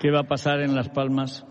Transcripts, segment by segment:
¿Qué va a pasar en Las Palmas?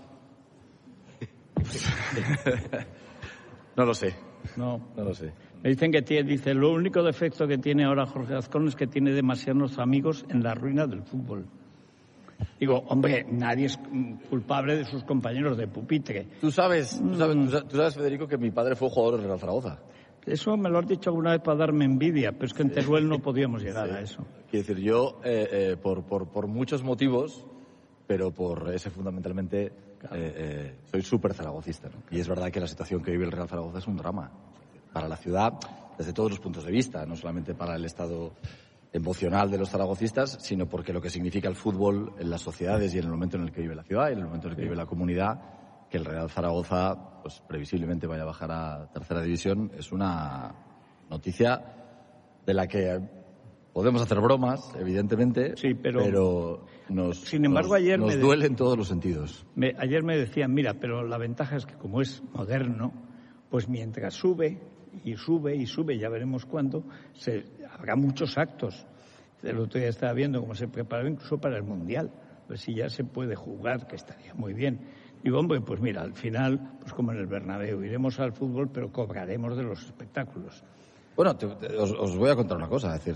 No lo sé. No lo sé. Me dicen que dice, lo único defecto que tiene ahora Jorge Azcón es que tiene demasiados amigos en la ruina del fútbol. Digo, hombre, nadie es culpable de sus compañeros de pupitre. Tú sabes, Federico, que mi padre fue jugador del Real Zaragoza. Eso me lo has dicho alguna vez para darme envidia, pero es que en Teruel no podíamos llegar a eso. Quiero decir, yo, por muchos motivos, pero por ese fundamentalmente, soy súper zaragocista, ¿no? Y es verdad que la situación que vive el Real Zaragoza es un drama para la ciudad, desde todos los puntos de vista, no solamente para el estado emocional de los zaragocistas, sino porque lo que significa el fútbol en las sociedades y en el momento en el que vive la ciudad y en el momento en el que vive la comunidad, que el Real Zaragoza, pues previsiblemente vaya a bajar a tercera división, es una noticia de la que podemos hacer bromas, evidentemente, sí, pero sin embargo, ayer nos duele en todos los sentidos. Ayer me decían, mira, pero la ventaja es que como es moderno, pues mientras sube y sube y sube, ya veremos cuándo, habrá muchos actos. El otro día estaba viendo cómo se preparaba incluso para el Mundial, a ver si ya se puede jugar, que estaría muy bien. Digo, hombre, pues mira, al final, pues como en el Bernabéu, iremos al fútbol, pero cobraremos de los espectáculos. Bueno, os voy a contar una cosa, es decir,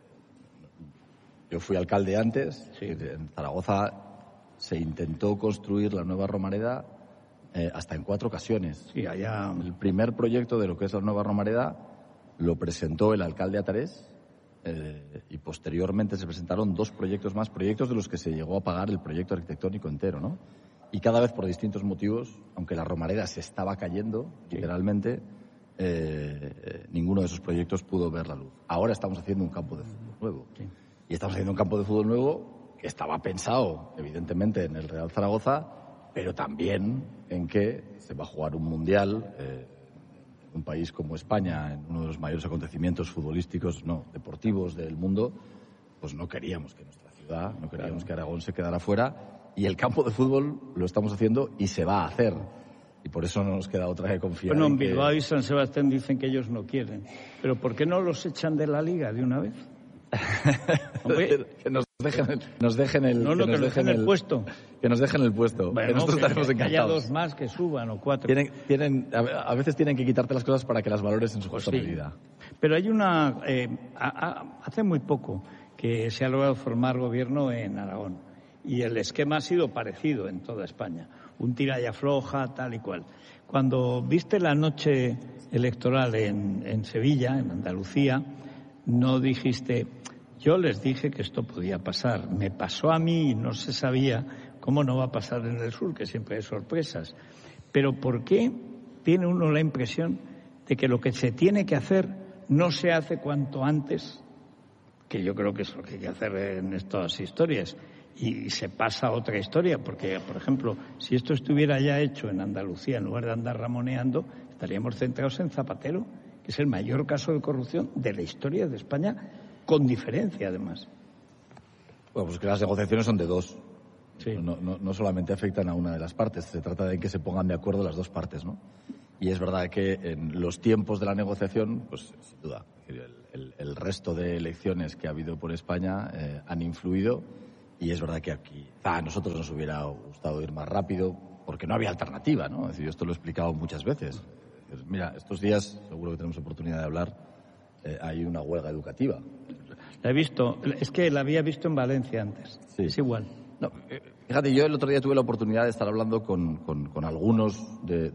yo fui alcalde antes, sí. En Zaragoza se intentó construir la nueva Romareda hasta en 4 ocasiones. Sí, allá... El primer proyecto de lo que es la nueva Romareda lo presentó el alcalde Atarés y posteriormente se presentaron 2 proyectos más, proyectos de los que se llegó a pagar el proyecto arquitectónico entero, ¿no? Y cada vez por distintos motivos, aunque la Romareda se estaba cayendo, sí, literalmente, ninguno de esos proyectos pudo ver la luz. Ahora estamos haciendo un campo de fútbol nuevo. Sí. Y estamos haciendo un campo de fútbol nuevo que estaba pensado, evidentemente, en el Real Zaragoza, pero también en que se va a jugar un mundial en un país como España, en uno de los mayores acontecimientos futbolísticos, deportivos del mundo. Pues no queríamos que nuestra ciudad, no queríamos que Aragón se quedara fuera, y el campo de fútbol lo estamos haciendo y se va a hacer. Y por eso no nos queda otra que confiar. Bueno, en Bilbao y San Sebastián dicen que ellos no quieren. Pero ¿por qué no los echan de la Liga de una vez? Que nos dejen el puesto. Que nos dejen el puesto. Bueno, que nosotros estaremos encantados. Que haya 2 más que suban o 4. A veces tienen que quitarte las cosas para que las valores en su justa medida. Pero hay una... hace muy poco que se ha logrado formar gobierno en Aragón. Y el esquema ha sido parecido en toda España. Un tira y afloja, tal y cual. Cuando viste la noche electoral en Sevilla, en Andalucía, no dijiste... Yo les dije que esto podía pasar. Me pasó a mí y no se sabía cómo no va a pasar en el sur, que siempre hay sorpresas. Pero ¿por qué tiene uno la impresión de que lo que se tiene que hacer no se hace cuanto antes? Que yo creo que es lo que hay que hacer en estas historias. Y se pasa a otra historia, porque, por ejemplo, si esto estuviera ya hecho en Andalucía, en lugar de andar ramoneando, estaríamos centrados en Zapatero, que es el mayor caso de corrupción de la historia de España, con diferencia, además. Bueno, pues que las negociaciones son de 2. Sí. No solamente afectan a una de las partes, se trata de que se pongan de acuerdo las 2 partes, ¿no? Y es verdad que en los tiempos de la negociación, pues sin duda, el resto de elecciones que ha habido por España han influido, y es verdad que aquí a nosotros nos hubiera gustado ir más rápido, porque no había alternativa, ¿no? Es decir, yo esto lo he explicado muchas veces. Mira, estos días, seguro que tenemos oportunidad de hablar, hay una huelga educativa. La he visto, es que la había visto en Valencia antes. Sí. Es igual. No, fíjate, yo el otro día tuve la oportunidad de estar hablando con algunos de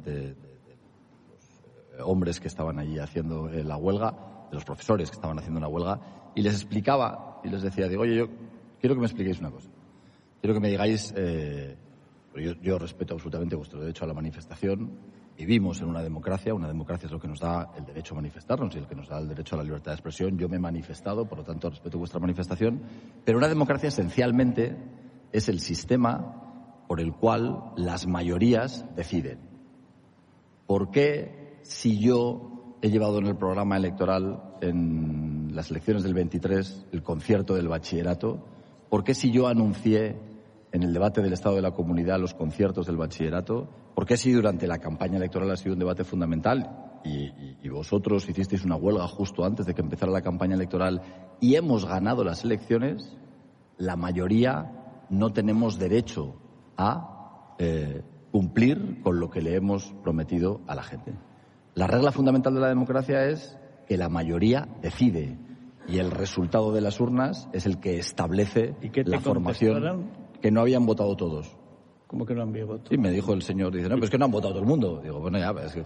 los hombres que estaban allí haciendo la huelga, de los profesores que estaban haciendo la huelga, y les explicaba, y les decía, digo, oye, yo quiero que me expliquéis una cosa. Quiero que me digáis, yo respeto absolutamente vuestro derecho a la manifestación. Vivimos en una democracia es lo que nos da el derecho a manifestarnos y el que nos da el derecho a la libertad de expresión. Yo me he manifestado, por lo tanto respeto vuestra manifestación, pero una democracia esencialmente es el sistema por el cual las mayorías deciden. ¿Por qué si yo he llevado en el programa electoral en las elecciones del 23 el concierto del bachillerato, por qué si yo anuncié en el debate del Estado de la Comunidad los conciertos del bachillerato, por qué si durante la campaña electoral ha sido un debate fundamental y vosotros hicisteis una huelga justo antes de que empezara la campaña electoral y hemos ganado las elecciones, la mayoría no tenemos derecho a cumplir con lo que le hemos prometido a la gente. La regla fundamental de la democracia es que la mayoría decide y el resultado de las urnas es el que establece la formación. Que no habían votado todos. ¿Cómo que no han votado? Sí, me dijo el señor, dice, no, pero es que no han votado todo el mundo. Digo, bueno, ya, es que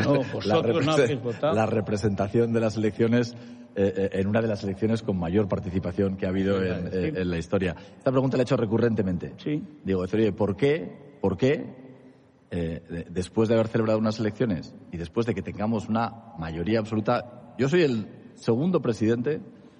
la representación de las elecciones en una de las elecciones con mayor participación que ha habido en la historia. Esta pregunta la he hecho recurrentemente. Sí. Digo, oye, ¿por qué después de haber celebrado unas elecciones y después de que tengamos una mayoría absoluta, yo soy el segundo presidente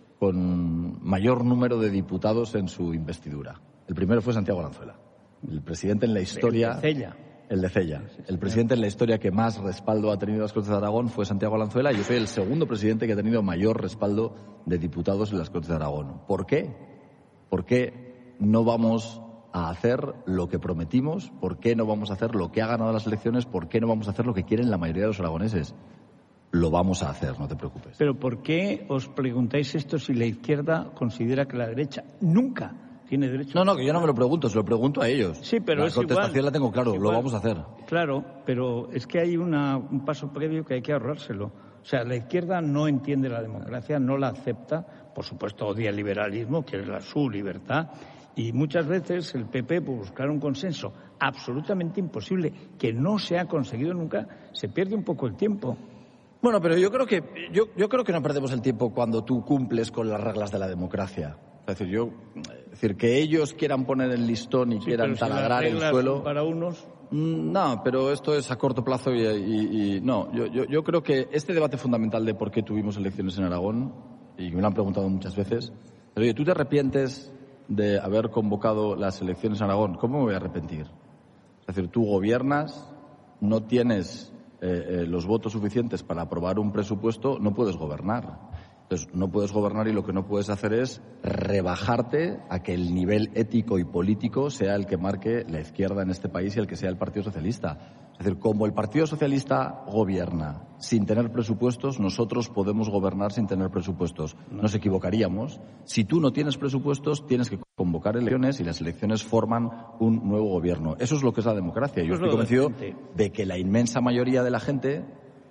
con mayor número de diputados en su investidura. El primero fue Santiago Alanzuela. El presidente en la historia... El de Cella. El presidente en la historia que más respaldo ha tenido en las Cortes de Aragón fue Santiago Alanzuela y yo soy el segundo presidente que ha tenido mayor respaldo de diputados en las Cortes de Aragón. ¿Por qué? ¿Por qué no vamos a hacer lo que prometimos? ¿Por qué no vamos a hacer lo que ha ganado las elecciones? ¿Por qué no vamos a hacer lo que quieren la mayoría de los aragoneses? Lo vamos a hacer, no te preocupes. Pero ¿por qué os preguntáis esto si la izquierda considera que la derecha nunca tiene derecho? No, que yo no me lo pregunto, se lo pregunto a ellos. Sí, pero la es contestación igual, la tengo claro, lo vamos a hacer. Claro, pero es que hay un paso previo que hay que ahorrárselo. O sea, la izquierda no entiende la democracia, no la acepta, por supuesto odia el liberalismo, quiere su libertad, y muchas veces el PP, por buscar un consenso absolutamente imposible, que no se ha conseguido nunca, se pierde un poco el tiempo. Bueno, pero yo creo que no perdemos el tiempo cuando tú cumples con las reglas de la democracia. Es decir, que ellos quieran poner el listón y quieran taladrar el suelo. Para unos. No, pero esto es a corto plazo y no. Yo creo que este debate fundamental de por qué tuvimos elecciones en Aragón, y me lo han preguntado muchas veces, pero oye, ¿tú te arrepientes de haber convocado las elecciones en Aragón? ¿Cómo me voy a arrepentir? Es decir, tú gobiernas, no tienes los votos suficientes para aprobar un presupuesto, no puedes gobernar. Entonces, no puedes gobernar y lo que no puedes hacer es rebajarte a que el nivel ético y político sea el que marque la izquierda en este país y el que sea el Partido Socialista. Es decir, como el Partido Socialista gobierna sin tener presupuestos, nosotros podemos gobernar sin tener presupuestos. Nos equivocaríamos. Si tú no tienes presupuestos, tienes que convocar elecciones y las elecciones forman un nuevo gobierno. Eso es lo que es la democracia. Yo estoy convencido de que la inmensa mayoría de la gente,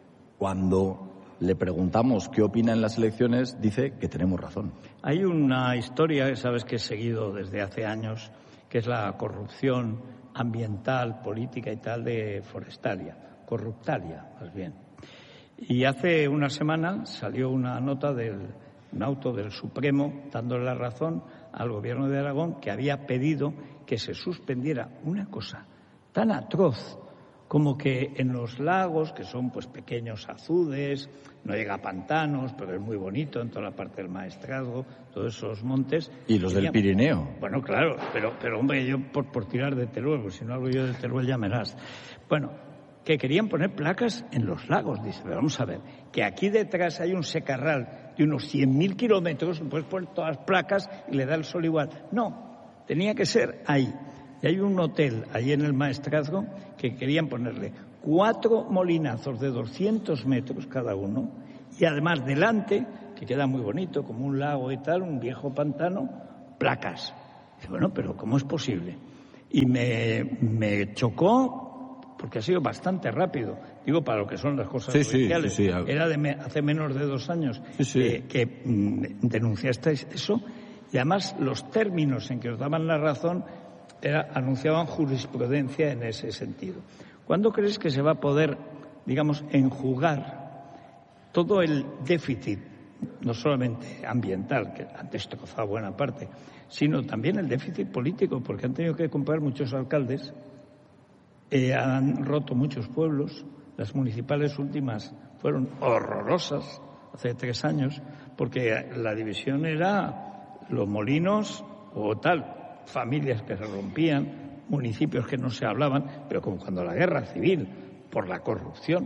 cuando le preguntamos qué opina en las elecciones, dice que tenemos razón. Hay una historia, sabes, que he seguido desde hace años, que es la corrupción ambiental, política y tal de Forestalia, corruptalia más bien. Y hace una semana salió una nota un auto del Supremo dándole la razón al gobierno de Aragón, que había pedido que se suspendiera una cosa tan atroz como que en los lagos, que son pues pequeños azudes, no llega a pantanos, pero es muy bonito en toda la parte del Maestrazgo, todos esos montes. ¿Y los del Pirineo? Bueno, claro, pero hombre, yo por tirar de Teruel, porque si no hablo yo de Teruel ya verás. Bueno, que querían poner placas en los lagos, dice, pero vamos a ver, que aquí detrás hay un secarral de unos 100.000 kilómetros, puedes poner todas las placas y le da el sol igual. No, tenía que ser ahí. Y hay un hotel allí en el Maestrazgo que querían ponerle 4 molinazos de 200 metros cada uno y además delante, que queda muy bonito, como un lago y tal, un viejo pantano, placas. Y bueno, pero ¿cómo es posible? Y me chocó porque ha sido bastante rápido. Digo, para lo que son las cosas judiciales. Sí. Era hace menos de 2 años que denunciasteis eso y además los términos en que os daban la razón anunciaban jurisprudencia en ese sentido. ¿Cuándo crees que se va a poder, digamos, enjugar todo el déficit, no solamente ambiental, que han destrozado buena parte, sino también el déficit político, porque han tenido que comprar muchos alcaldes, han roto muchos pueblos, las municipales últimas fueron horrorosas hace 3 años, porque la división era los molinos o tal, familias que se rompían, municipios que no se hablaban, pero como cuando la guerra civil, por la corrupción.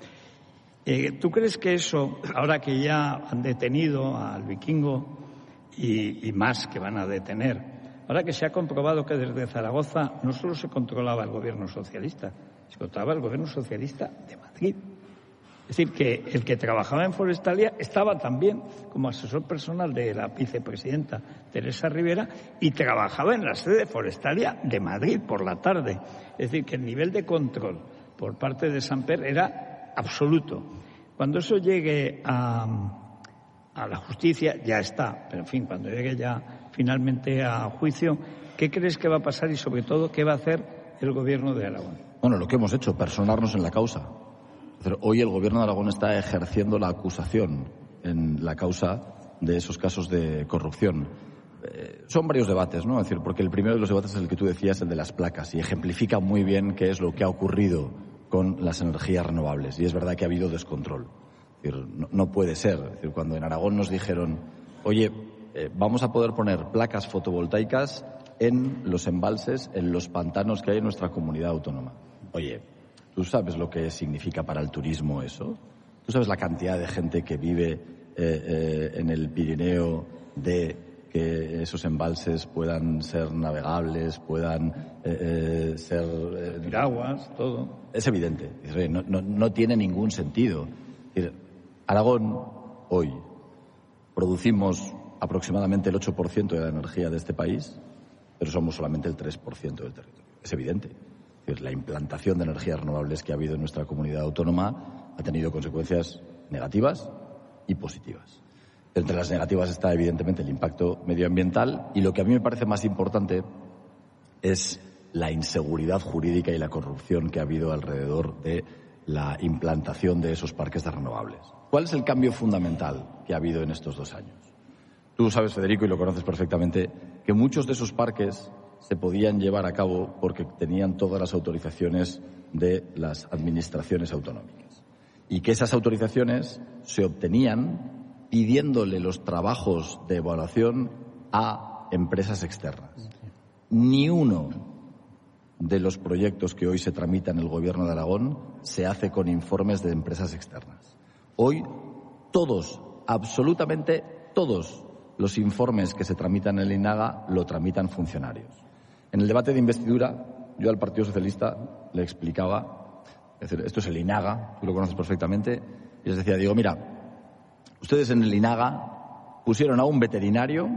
¿Tú crees que eso, ahora que ya han detenido al Vikingo y más que van a detener, ahora que se ha comprobado que desde Zaragoza no solo se controlaba el gobierno socialista, se controlaba el gobierno socialista de Madrid? Es decir, que el que trabajaba en Forestalia estaba también como asesor personal de la vicepresidenta Teresa Rivera y trabajaba en la sede de Forestalia de Madrid por la tarde. Es decir, que el nivel de control por parte de Samper era absoluto. Cuando eso llegue a la justicia, ya está, pero en fin, cuando llegue ya finalmente a juicio, ¿qué crees que va a pasar y sobre todo qué va a hacer el Gobierno de Aragón? Bueno, lo que hemos hecho, personarnos en la causa. Hoy el Gobierno de Aragón está ejerciendo la acusación en la causa de esos casos de corrupción. Son varios debates, ¿no? Es decir, porque el primero de los debates es el que tú decías, el de las placas, y ejemplifica muy bien qué es lo que ha ocurrido con las energías renovables. Y es verdad que ha habido descontrol. Es decir, no puede ser. Es decir, cuando en Aragón nos dijeron, oye, vamos a poder poner placas fotovoltaicas en los embalses, en los pantanos que hay en nuestra comunidad autónoma. Oye, ¿tú sabes lo que significa para el turismo eso? ¿Tú sabes la cantidad de gente que vive en el Pirineo de que esos embalses puedan ser navegables, puedan ser... Piraguas, todo. Es evidente. No tiene ningún sentido. Aragón, hoy, producimos aproximadamente el 8% de la energía de este país, pero somos solamente el 3% del territorio. Es evidente. La implantación de energías renovables que ha habido en nuestra comunidad autónoma ha tenido consecuencias negativas y positivas. Entre las negativas está, evidentemente, el impacto medioambiental y lo que a mí me parece más importante es la inseguridad jurídica y la corrupción que ha habido alrededor de la implantación de esos parques de renovables. ¿Cuál es el cambio fundamental que ha habido en estos 2 años? Tú sabes, Federico, y lo conoces perfectamente, que muchos de esos parques se podían llevar a cabo porque tenían todas las autorizaciones de las administraciones autonómicas y que esas autorizaciones se obtenían pidiéndole los trabajos de evaluación a empresas externas. Ni uno de los proyectos que hoy se tramitan en el Gobierno de Aragón se hace con informes de empresas externas. Hoy todos, absolutamente todos los informes que se tramitan en el INAGA lo tramitan funcionarios. En el debate de investidura, yo al Partido Socialista le explicaba, es decir, esto es el INAGA, tú lo conoces perfectamente, y les decía, digo, mira, ustedes en el INAGA pusieron a un veterinario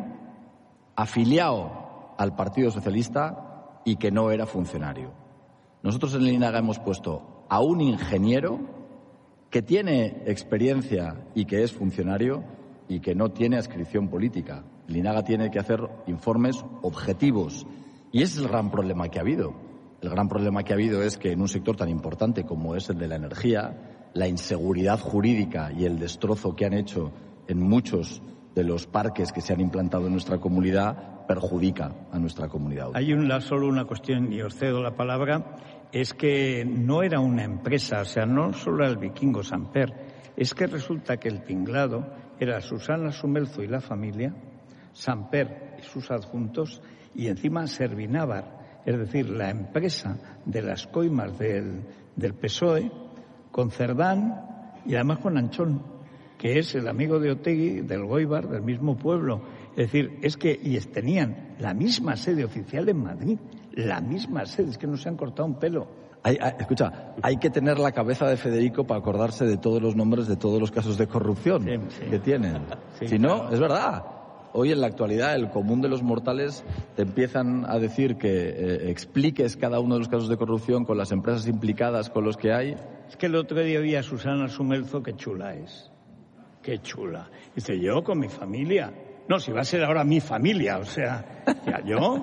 afiliado al Partido Socialista y que no era funcionario. Nosotros en el INAGA hemos puesto a un ingeniero que tiene experiencia y que es funcionario y que no tiene adscripción política. El INAGA tiene que hacer informes objetivos. Y ese es el gran problema que ha habido. El gran problema que ha habido es que en un sector tan importante como es el de la energía, la inseguridad jurídica y el destrozo que han hecho en muchos de los parques que se han implantado en nuestra comunidad perjudica a nuestra comunidad. Hay solo una cuestión, y os cedo la palabra, es que no era una empresa, o sea, no solo era el Vikingo Samper, es que resulta que el tinglado era Susana Sumelzo y la familia, Samper y sus adjuntos, y encima Servinávar, es decir, la empresa de las coimas del PSOE, con Cerdán y además con Anchón, que es el amigo de Otegi, del Goibar, del mismo pueblo. Es decir, tenían la misma sede oficial en Madrid, la misma sede, es que no se han cortado un pelo. Escucha, hay que tener la cabeza de Federico para acordarse de todos los nombres de todos los casos de corrupción que tienen. Sí, si no, claro. Es verdad. Hoy en la actualidad el común de los mortales te empiezan a decir que expliques cada uno de los casos de corrupción con las empresas implicadas, con los que hay. Es que el otro día vi a Susana Sumelzo, qué chula es. Qué chula. Dice, yo con mi familia. No, si va a ser ahora mi familia, o sea, ya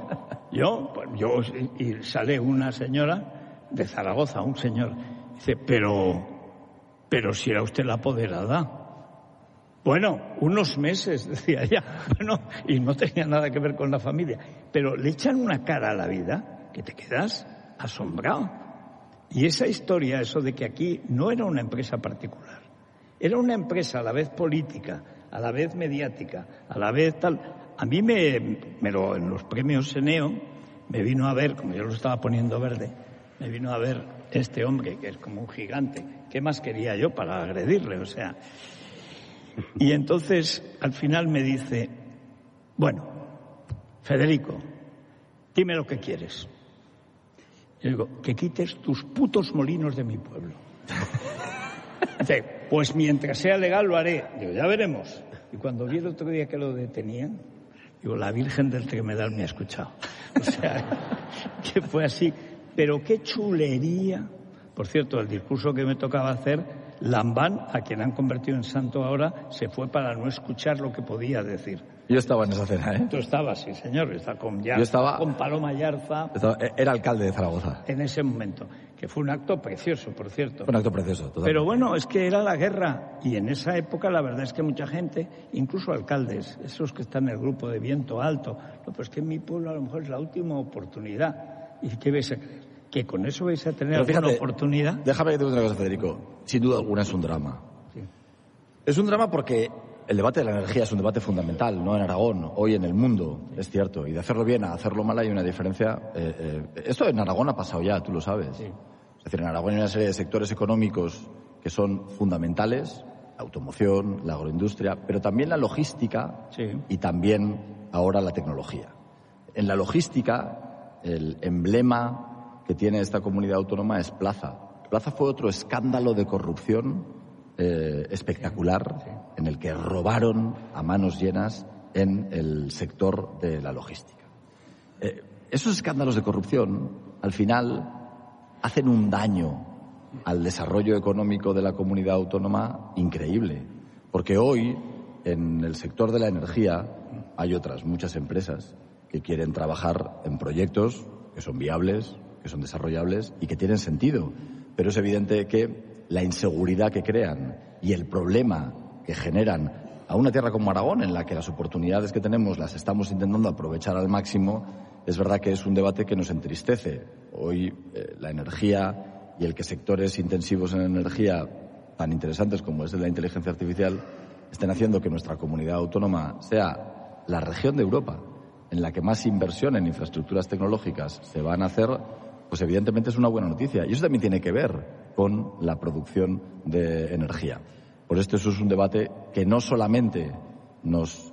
y sale una señora de Zaragoza, un señor. Dice, pero si era usted la apoderada. Bueno, unos meses, decía ella, bueno, y no tenía nada que ver con la familia. Pero le echan una cara a la vida que te quedas asombrado. Y esa historia, eso de que aquí no era una empresa particular, era una empresa a la vez política, a la vez mediática, a la vez tal. A mí en los premios Seneo me vino a ver, como yo lo estaba poniendo verde, me vino a ver este hombre que es como un gigante. ¿Qué más quería yo para agredirle? O sea... Y entonces, al final me dice, bueno, Federico, dime lo que quieres. Y digo, que quites tus putos molinos de mi pueblo. Dice, pues mientras sea legal lo haré. Digo, ya veremos. Y cuando vi el otro día que lo detenían, digo, la Virgen del Tremedal me ha escuchado. O sea, que fue así. Pero qué chulería. Por cierto, el discurso que me tocaba hacer, Lambán, a quien han convertido en santo ahora, se fue para no escuchar lo que podía decir. Yo estaba en esa cena, ¿eh? Tú estabas, sí, señor. Está con Yarza, Yo estaba, con Paloma Yarza. Era alcalde de Zaragoza. En ese momento. Que fue un acto precioso, por cierto. Fue un acto precioso, totalmente. Pero bueno, es que era la guerra. Y en esa época la verdad es que mucha gente, incluso alcaldes, esos que están en el grupo de Viento Alto, no, pues que en mi pueblo a lo mejor es la última oportunidad. ¿Y qué vais a creer? ¿Que con eso vais a tener alguna oportunidad? Déjame que te diga una cosa, Federico. Sin duda alguna es un drama. Sí. Es un drama porque el debate de la energía es un debate fundamental, no en Aragón, hoy en el mundo, es cierto. Y de hacerlo bien a hacerlo mal hay una diferencia. Esto en Aragón ha pasado ya, tú lo sabes. Sí. Es decir, en Aragón hay una serie de sectores económicos que son fundamentales, la automoción, la agroindustria, pero también la logística Sí. y también ahora la tecnología. En la logística, el emblema que tiene esta comunidad autónoma es Plaza. Plaza fue otro escándalo de corrupción espectacular, Sí. en el que robaron a manos llenas en el sector de la logística. Esos escándalos de corrupción, al final, hacen un daño al desarrollo económico de la comunidad autónoma increíble. Porque hoy, en el sector de la energía, hay otras muchas empresas que quieren trabajar en proyectos que son viables, que son desarrollables y que tienen sentido. Pero es evidente que la inseguridad que crean y el problema que generan a una tierra como Aragón, en la que las oportunidades que tenemos las estamos intentando aprovechar al máximo, es verdad que es un debate que nos entristece. Hoy la energía y el que sectores intensivos en energía tan interesantes como es de la inteligencia artificial estén haciendo que nuestra comunidad autónoma sea la región de Europa en la que más inversión en infraestructuras tecnológicas se van a hacer, pues evidentemente es una buena noticia. Y eso también tiene que ver con la producción de energía. Por esto eso es un debate que no solamente nos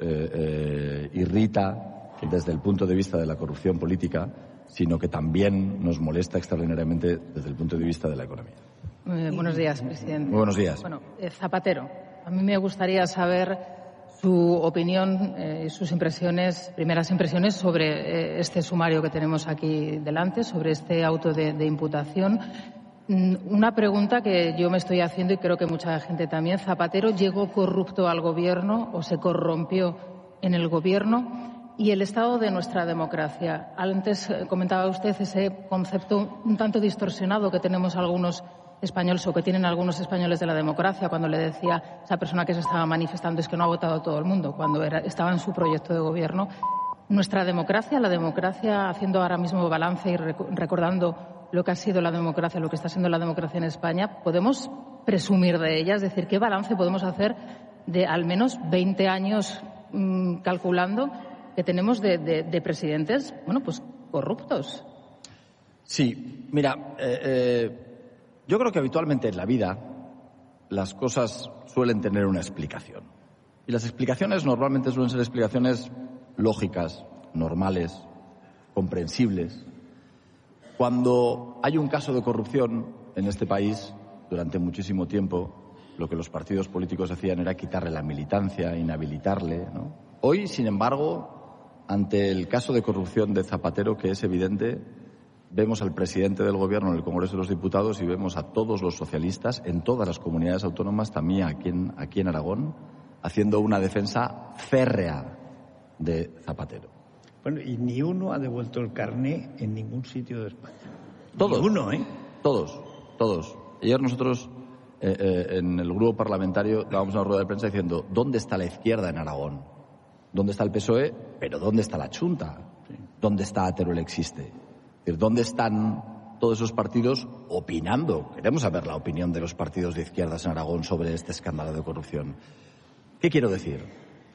irrita desde el punto de vista de la corrupción política, sino que también nos molesta extraordinariamente desde el punto de vista de la economía. Buenos días, presidente. Muy buenos días. Bueno, Zapatero, a mí me gustaría saber su opinión y sus primeras impresiones sobre este sumario que tenemos aquí delante, sobre este auto de imputación. Una pregunta que yo me estoy haciendo y creo que mucha gente también. ¿Zapatero llegó corrupto al gobierno o se corrompió en el gobierno? Y el estado de nuestra democracia. Antes comentaba usted ese concepto un tanto distorsionado que tenemos algunos españoles o que tienen algunos españoles de la democracia, cuando le decía a esa persona que se estaba manifestando es que no ha votado todo el mundo, cuando estaba en su proyecto de gobierno. Nuestra democracia, la democracia, haciendo ahora mismo balance y recordando lo que ha sido la democracia, lo que está siendo la democracia en España, ¿podemos presumir de ella? Es decir, ¿qué balance podemos hacer de al menos 20 años calculando que tenemos de presidentes, bueno, pues corruptos? Sí, mira, yo creo que habitualmente en la vida las cosas suelen tener una explicación. Y las explicaciones normalmente suelen ser explicaciones lógicas, normales, comprensibles. Cuando hay un caso de corrupción en este país, durante muchísimo tiempo, lo que los partidos políticos hacían era quitarle la militancia, inhabilitarle, ¿no? Hoy, sin embargo, ante el caso de corrupción de Zapatero, que es evidente, vemos al presidente del Gobierno en el Congreso de los Diputados y vemos a todos los socialistas en todas las comunidades autónomas, también aquí en Aragón, haciendo una defensa férrea de Zapatero. Bueno, y ni uno ha devuelto el carné en ningún sitio de España. Todos. Ni uno, ¿eh? Todos. Ayer nosotros en el grupo parlamentario dábamos una rueda de prensa diciendo ¿dónde está la izquierda en Aragón? ¿Dónde está el PSOE? Pero ¿dónde está la Chunta? ¿Dónde está Teruel Existe? Es decir, ¿dónde están todos esos partidos opinando? Queremos saber la opinión de los partidos de izquierdas en Aragón sobre este escándalo de corrupción. ¿Qué quiero decir?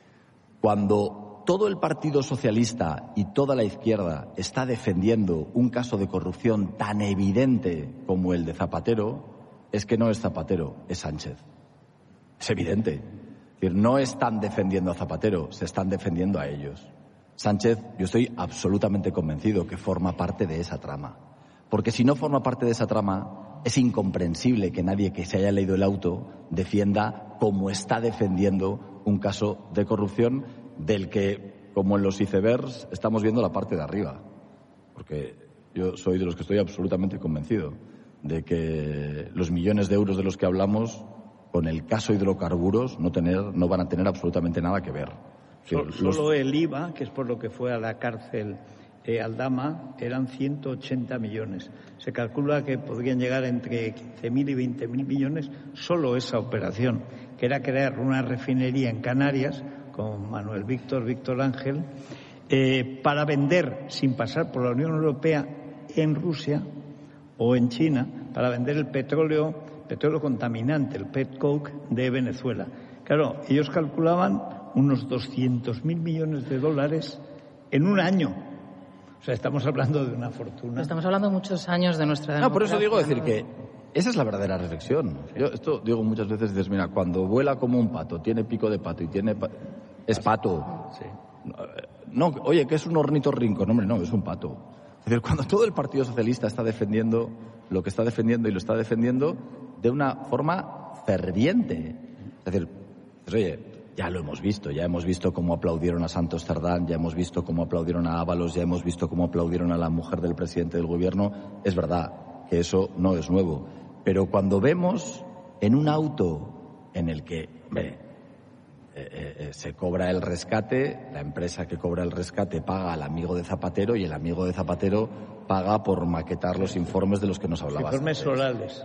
Cuando todo el Partido Socialista y toda la izquierda está defendiendo un caso de corrupción tan evidente como el de Zapatero, es que no es Zapatero, es Sánchez. Es evidente. Es decir, no están defendiendo a Zapatero, se están defendiendo a ellos. Sánchez, yo estoy absolutamente convencido que forma parte de esa trama. Porque si no forma parte de esa trama, es incomprensible que nadie que se haya leído el auto defienda como está defendiendo un caso de corrupción del que, como en los icebergs, estamos viendo la parte de arriba. Porque yo soy de los que estoy absolutamente convencido de que los millones de euros de los que hablamos con el caso hidrocarburos no van a tener absolutamente nada que ver. Solo el IVA, que es por lo que fue a la cárcel Aldama, eran 180 millones. Se calcula que podrían llegar entre 15.000 y 20.000 millones solo esa operación, que era crear una refinería en Canarias con Manuel Víctor Ángel, para vender, sin pasar por la Unión Europea, en Rusia o en China, para vender el petróleo contaminante, el petcoke de Venezuela. Claro, ellos calculaban unos 200.000 millones de dólares en un año. O sea, estamos hablando de una fortuna. Estamos hablando de muchos años de nuestra democracia. No, por eso digo decir que esa es la verdadera reflexión. Yo esto digo muchas veces, dices, mira, cuando vuela como un pato, tiene pico de pato y es pato. Sí. No, oye, que es un ornitorrinco. No, hombre, no, es un pato. Es decir, cuando todo el Partido Socialista está defendiendo lo que está defendiendo y lo está defendiendo de una forma ferviente. Es decir, pues, oye, ya lo hemos visto cómo aplaudieron a Santos Cerdán, ya hemos visto cómo aplaudieron a Ábalos, ya hemos visto cómo aplaudieron a la mujer del presidente del gobierno. Es verdad que eso no es nuevo. Pero cuando vemos en un auto en el que se cobra el rescate, la empresa que cobra el rescate paga al amigo de Zapatero y el amigo de Zapatero paga por maquetar los informes de los que nos hablabas. Informes orales.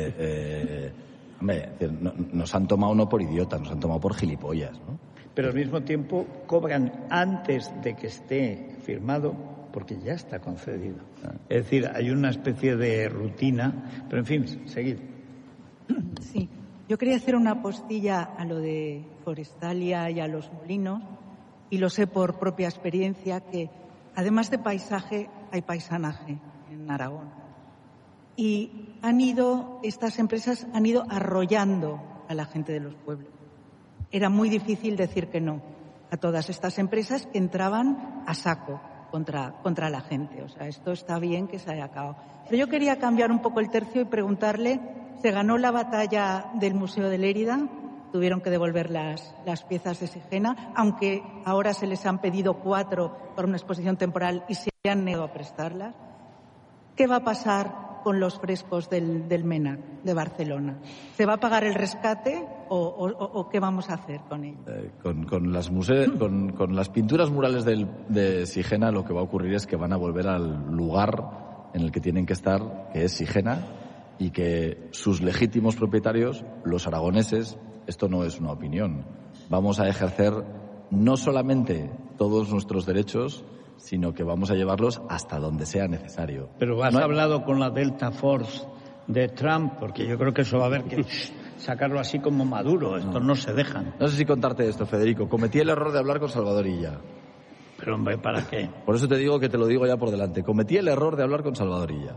Nos han tomado no por idiotas, nos han tomado por gilipollas, ¿no? Pero al mismo tiempo cobran antes de que esté firmado porque ya está concedido. Es decir, hay una especie de rutina, pero en fin, seguid. Sí, yo quería hacer una postilla a lo de Forestalia y a los molinos, y lo sé por propia experiencia que además de paisaje hay paisanaje en Aragón. Y estas empresas han ido arrollando a la gente de los pueblos. Era muy difícil decir que no a todas estas empresas que entraban a saco contra la gente. O sea, esto está bien que se haya acabado. Pero yo quería cambiar un poco el tercio y preguntarle, ¿se ganó la batalla del Museo de Lérida? Tuvieron que devolver las piezas de Sigena, aunque ahora se les han pedido 4 para una exposición temporal y se han negado a prestarlas. ¿Qué va a pasar con los frescos del MENAC de Barcelona? ¿Se va a pagar el rescate o qué vamos a hacer con ello? Con las pinturas murales de Sigena lo que va a ocurrir es que van a volver al lugar en el que tienen que estar, que es Sigena, y que sus legítimos propietarios, los aragoneses, esto no es una opinión, vamos a ejercer no solamente todos nuestros derechos, sino que vamos a llevarlos hasta donde sea necesario. Pero has hablado con la Delta Force de Trump, porque yo creo que eso va a haber que sacarlo así como Maduro. Estos no se dejan. No sé si contarte esto, Federico. Cometí el error de hablar con Salvador Illa. Pero, hombre, ¿para qué? Por eso te digo que te lo digo ya por delante. Cometí el error de hablar con Salvador Illa.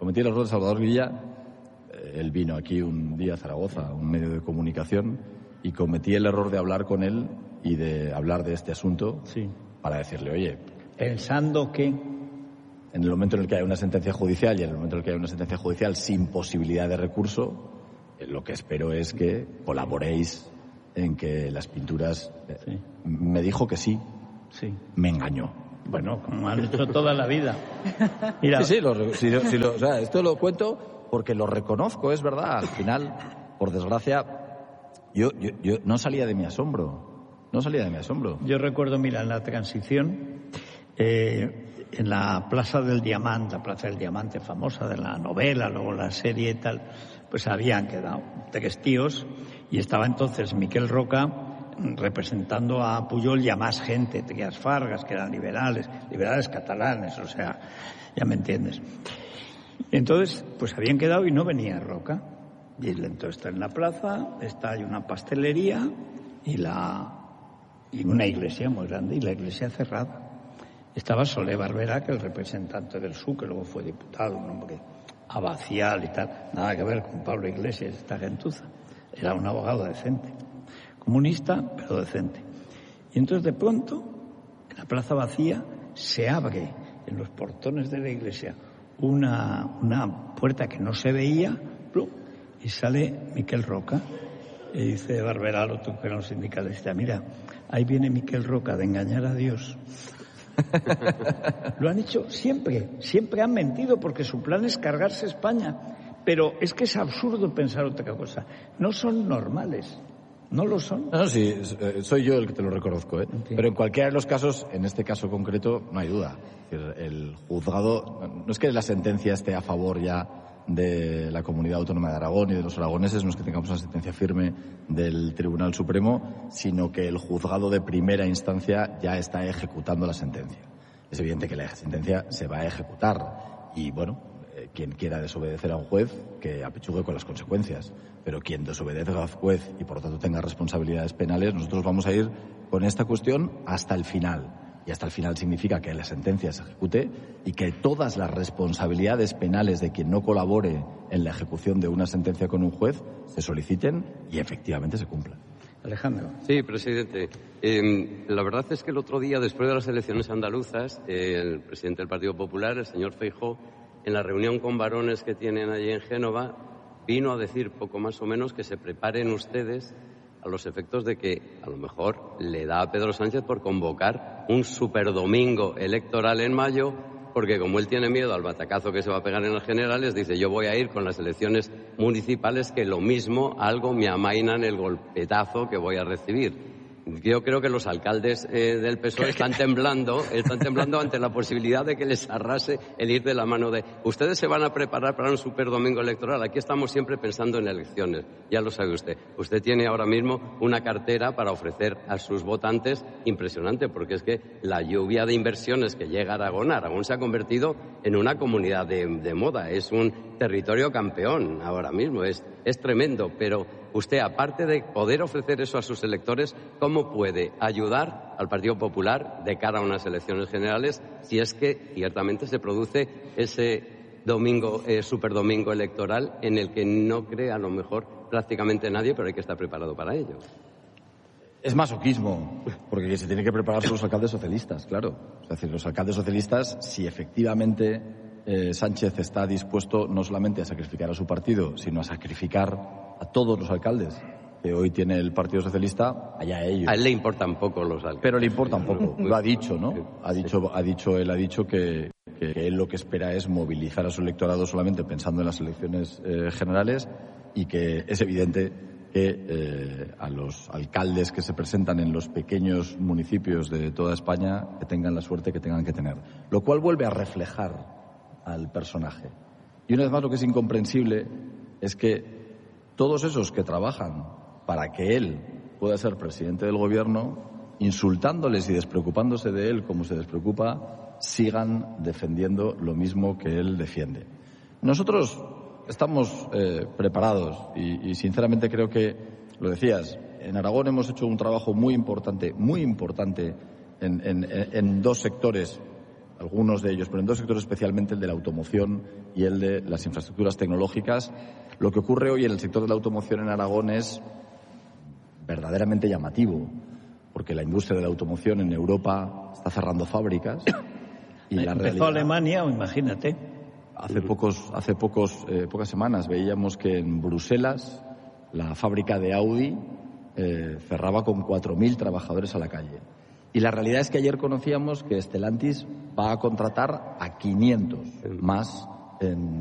Él vino aquí un día a Zaragoza, un medio de comunicación, y cometí el error de hablar con él y de hablar de este asunto, sí, para decirle, oye, pensando que en el momento en el que hay una sentencia judicial y en el momento en el que hay una sentencia judicial sin posibilidad de recurso, lo que espero es que colaboréis en que las pinturas... Sí. Me dijo que sí. Sí. Me engañó. Bueno, como han hecho toda la vida. Mira. Sí, o sea, esto lo cuento porque lo reconozco, es verdad. Al final, por desgracia, yo no salía de mi asombro. Yo recuerdo, mira, en la transición, en la Plaza del Diamante famosa de la novela, luego la serie y tal, pues habían quedado 3 tíos y estaba entonces Miquel Roca representando a Pujol y a más gente, Trias Fargas, que eran liberales catalanes, o sea, ya me entiendes. Entonces, pues habían quedado y no venía Roca. Y entonces está en la plaza, hay una pastelería y una iglesia muy grande, y la iglesia cerrada. Estaba Solé Barberá, que es el representante del PSUV, que luego fue diputado, un hombre abacial y tal, nada que ver con Pablo Iglesias, esta gentuza. Era un abogado decente, comunista, pero decente. Y entonces de pronto, en la plaza vacía, se abre en los portones de la iglesia una puerta que no se veía, ¡plum! Y sale Miquel Roca y dice Barberá, lo que era un sindicalista, mira, ahí viene Miquel Roca de engañar a Dios. Lo han hecho siempre han mentido porque su plan es cargarse España, pero es que es absurdo pensar otra cosa. No son normales, no lo son. No, sí, soy yo el que te lo reconozco, ¿eh? Sí. Pero en cualquiera de los casos, en este caso concreto, no hay duda. El juzgado, no es que la sentencia esté a favor ya de la Comunidad Autónoma de Aragón y de los aragoneses, no es que tengamos una sentencia firme del Tribunal Supremo, sino que el juzgado de primera instancia ya está ejecutando la sentencia. Es evidente que la sentencia se va a ejecutar y, bueno, quien quiera desobedecer a un juez, que apechugue con las consecuencias. Pero quien desobedezca a un juez y, por lo tanto, tenga responsabilidades penales, nosotros vamos a ir con esta cuestión hasta el final. Y hasta el final significa que la sentencia se ejecute y que todas las responsabilidades penales de quien no colabore en la ejecución de una sentencia con un juez se soliciten y efectivamente se cumplan. Alejandro. Sí, presidente. La verdad es que el otro día, después de las elecciones andaluzas, el presidente del Partido Popular, el señor Feijóo, en la reunión con varones que tienen allí en Génova, vino a decir poco más o menos que se preparen ustedes a los efectos de que a lo mejor le da a Pedro Sánchez por convocar un superdomingo electoral en mayo, porque como él tiene miedo al batacazo que se va a pegar en las generales, dice yo voy a ir con las elecciones municipales que lo mismo algo me amainan el golpetazo que voy a recibir. Yo creo que los alcaldes del PSOE están temblando ante la posibilidad de que les arrase el ir de la mano de... Ustedes se van a preparar para un superdomingo electoral. Aquí estamos siempre pensando en elecciones, ya lo sabe usted. Usted tiene ahora mismo una cartera para ofrecer a sus votantes impresionante, porque es que la lluvia de inversiones que llega a Aragón se ha convertido en una comunidad de moda. Es un territorio campeón ahora mismo, es tremendo, pero usted, aparte de poder ofrecer eso a sus electores, ¿cómo puede ayudar al Partido Popular de cara a unas elecciones generales si es que ciertamente se produce ese superdomingo electoral en el que no cree a lo mejor prácticamente nadie, pero hay que estar preparado para ello? Es masoquismo, porque se tiene que preparar los alcaldes socialistas, claro. Es decir, los alcaldes socialistas, si efectivamente Sánchez está dispuesto no solamente a sacrificar a su partido, sino a sacrificar a todos los alcaldes que hoy tiene el Partido Socialista, allá ellos. A él le importan poco los alcaldes. Pero le importan poco. Lo ha dicho, ¿no? Él ha dicho que él lo que espera es movilizar a su electorado solamente pensando en las elecciones generales y que es evidente que a los alcaldes que se presentan en los pequeños municipios de toda España que tengan la suerte que tengan que tener. Lo cual vuelve a reflejar al personaje. Y una vez más lo que es incomprensible es que todos esos que trabajan para que él pueda ser presidente del gobierno, insultándoles y despreocupándose de él como se despreocupa, sigan defendiendo lo mismo que él defiende. Nosotros estamos preparados y sinceramente creo que, lo decías, en Aragón hemos hecho un trabajo muy importante en dos sectores, algunos de ellos, pero en dos sectores especialmente, el de la automoción y el de las infraestructuras tecnológicas. Lo que ocurre hoy en el sector de la automoción en Aragón es verdaderamente llamativo, porque la industria de la automoción en Europa está cerrando fábricas y la empezó Alemania, imagínate. Hace pocas semanas veíamos que en Bruselas la fábrica de Audi cerraba con 4.000 trabajadores a la calle. Y la realidad es que ayer conocíamos que Stellantis va a contratar a 500 más en